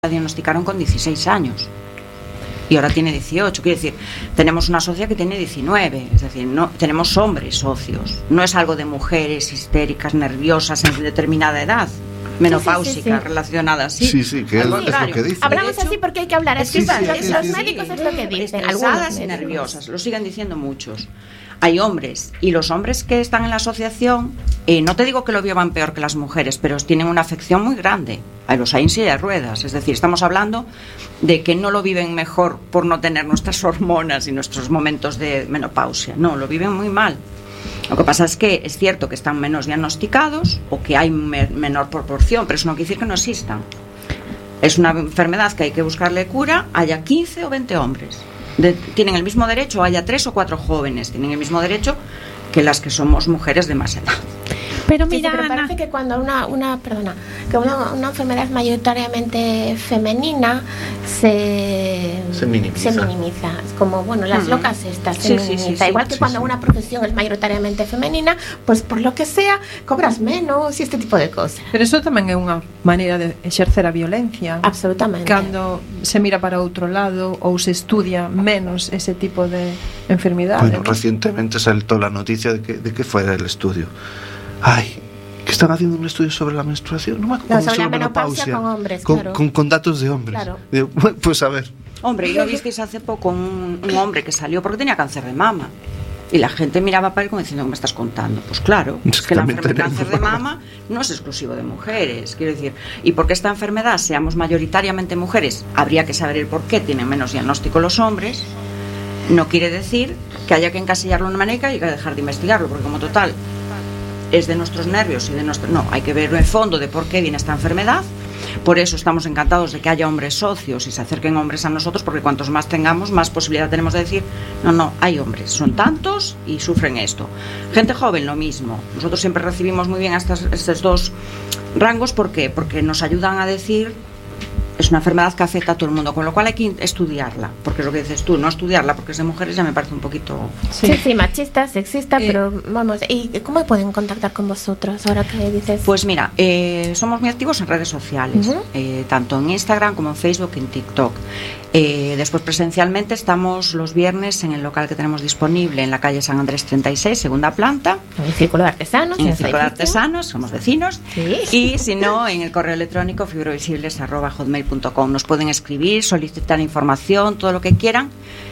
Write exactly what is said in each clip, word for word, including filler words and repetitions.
la diagnosticaron con dieciséis años y ahora tiene dieciocho. Quiero decir, tenemos una socia que tiene diecinueve, es decir, no tenemos hombres socios, no es algo de mujeres histéricas, nerviosas en determinada edad, menopáusica, sí, sí, sí, sí. relacionada así. Sí, sí, que es, es lo que dice. Hablamos así porque hay que hablar así. Sí, sí, los sí, los sí, médicos sí, es lo que dicen. Estresadas y nerviosas, lo siguen diciendo muchos. Hay hombres, y los hombres que están en la asociación, eh, no te digo que lo vivan peor que las mujeres, pero tienen una afección muy grande. A los hay en silla de ruedas, es decir, estamos hablando de que no lo viven mejor por no tener nuestras hormonas y nuestros momentos de menopausia, no, lo viven muy mal. Lo que pasa es que es cierto que están menos diagnosticados o que hay me- menor proporción, pero eso no quiere decir que no existan. Es una enfermedad que hay que buscarle cura, haya quince o veinte hombres. De, tienen el mismo derecho, haya tres o cuatro jóvenes, tienen el mismo derecho que las que somos mujeres de más edad. Pero mira, sí, sí, pero parece que cuando una, una perdona, que una, una enfermedad mayoritariamente femenina se, se minimiza. Se minimiza. Es como, bueno, las uh-huh. locas estas se sí, minimiza. Sí, sí, Igual sí, que sí, cuando sí. una profesión es mayoritariamente femenina, pues por lo que sea, cobras menos y este tipo de cosas. Pero eso tamén é unha maneira de exercer a violencia. Absolutamente. Cando se mira para outro lado ou se estudia menos ese tipo de enfermidade. Bueno, ¿no? Recientemente saltó la noticia de que, de que fuera el estudio. Ay, que están haciendo un estudio sobre la menstruación, no me acuerdo, no, sobre, sobre la menopausia, menopausia con hombres, con, claro. con, con datos de hombres. Claro. Digo, pues a ver. Hombre, ¿y no visteis hace poco un, un hombre que salió porque tenía cáncer de mama? Y la gente miraba para él como diciendo, ¿qué me estás contando? Pues claro, es que la enfermedad de cáncer de mama no es exclusivo de mujeres, quiero decir. Y porque esta enfermedad seamos mayoritariamente mujeres, habría que saber el por qué tienen menos diagnóstico los hombres. No quiere decir que haya que encasillarlo en una manera y hay que dejar de investigarlo, porque como total es de nuestros nervios y de nuestro... No, hay que ver el fondo de por qué viene esta enfermedad. Por eso estamos encantados de que haya hombres socios y se acerquen hombres a nosotros, porque cuantos más tengamos, más posibilidad tenemos de decir, no, no, hay hombres, son tantos y sufren esto. Gente joven, lo mismo. Nosotros siempre recibimos muy bien a estas, estos dos rangos, ¿por qué? Porque nos ayudan a decir... Es una enfermedad que afecta a todo el mundo, con lo cual hay que estudiarla, porque es lo que dices tú, no estudiarla porque es de mujeres ya me parece un poquito... Sí, sí, sí machista, sexista, eh, pero vamos, ¿y cómo pueden contactar con vosotros ahora que dices? Pues mira, eh, somos muy activos en redes sociales, uh-huh. eh, tanto en Instagram como en Facebook y en TikTok. Eh, después presencialmente estamos los viernes en el local que tenemos disponible en la calle San Andrés treinta y seis, segunda planta. En el Círculo de Artesanos. En el Círculo de Artesanos, somos vecinos. Sí. Y si no, en el correo electrónico fibrovisibles arroba hotmail punto com. Nos pueden escribir, solicitar información, todo lo que quieran.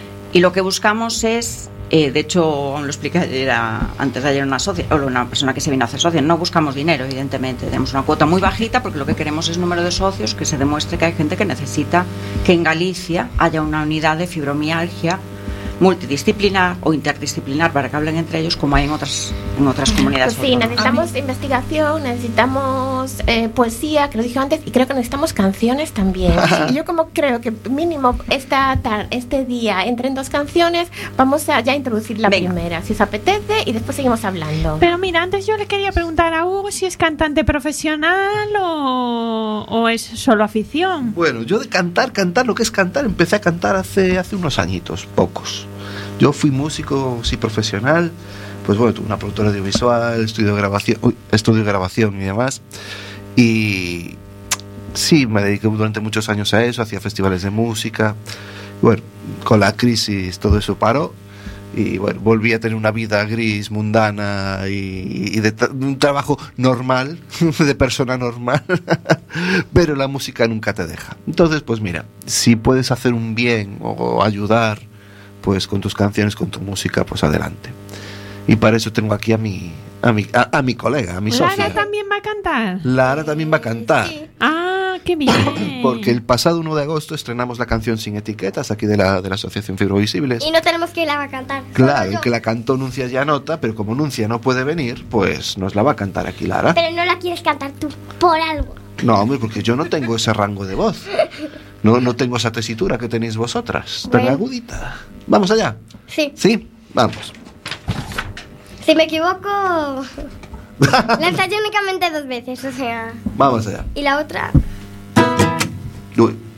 Y lo que buscamos es, eh, de hecho, lo expliqué ayer a, antes de ayer una socia, o una persona que se vino a hacer socia, no buscamos dinero, evidentemente. Tenemos una cuota muy bajita porque lo que queremos es número de socios, que se demuestre que hay gente que necesita que en Galicia haya una unidad de fibromialgia multidisciplinar o interdisciplinar para que hablen entre ellos como hay en otras en otras comunidades. Pues sí, necesitamos investigación, necesitamos eh, poesía, que lo dije antes, y creo que necesitamos canciones también. Y yo como creo que mínimo esta tar, este día entre en dos canciones vamos a ya introducir la Venga. primera, si os apetece, y después seguimos hablando. Pero mira, antes yo le quería preguntar a Hugo si es cantante profesional o, o es solo afición. Bueno, yo de cantar, cantar, lo que es cantar, empecé a cantar hace, hace unos añitos, pocos. Yo fui músico, sí, profesional, pues bueno, tuve una productora audiovisual, estudio de grabación, uy, estudio de grabación y demás, y sí, me dediqué durante muchos años a eso, hacía festivales de música, bueno, con la crisis todo eso paró, y bueno, volví a tener una vida gris, mundana y, y de, de un trabajo normal, de persona normal, pero la música nunca te deja. Entonces, pues mira, si puedes hacer un bien o ayudar, pues con tus canciones, con tu música, pues adelante. Y para eso tengo aquí a mi a mi, a, a mi colega, a mi Lara socia. ¿Lara también va a cantar? Lara también va a cantar. Sí. Ah, qué bien. Porque el pasado uno de agosto estrenamos la canción Sin Etiquetas, aquí de la, de la Asociación Fibrovisibles. Y no tenemos que la va a cantar. Claro, el que la cantó Nuncia ya nota, pero como Nuncia no puede venir, pues nos la va a cantar aquí Lara. Pero no la quieres cantar tú, por algo. No, hombre, porque yo no tengo ese rango de voz. No, no tengo esa tesitura que tenéis vosotras, tan bueno. agudita. ¿Vamos allá? Sí. ¿Sí? Vamos. Si me equivoco, la ensayé únicamente dos veces, o sea... Vamos allá. Y la otra... Uy.